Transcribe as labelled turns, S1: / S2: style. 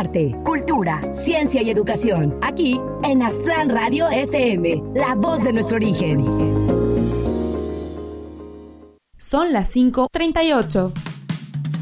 S1: arte, cultura, ciencia y educación. Aquí en Aztlán Radio FM, la voz de nuestro origen.
S2: Son las 5:38.